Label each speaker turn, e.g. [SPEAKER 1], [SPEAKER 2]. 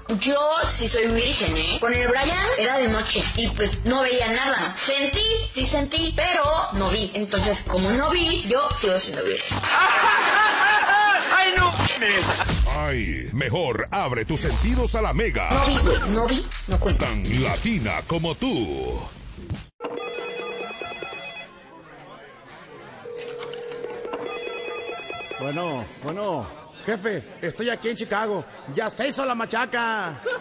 [SPEAKER 1] Yo sí soy virgen, ¿eh? Con el Brian era de noche y pues no veía nada. Sí sentí, pero no vi. Entonces, como no vi, yo sigo siendo virgen.
[SPEAKER 2] ¡Ay, no!
[SPEAKER 3] Ay, mejor abre tus sentidos a la Mega.
[SPEAKER 1] No vi, güey, no cuento.
[SPEAKER 3] Tan latina como tú.
[SPEAKER 4] Bueno, jefe, estoy aquí en Chicago. Ya se hizo la machaca.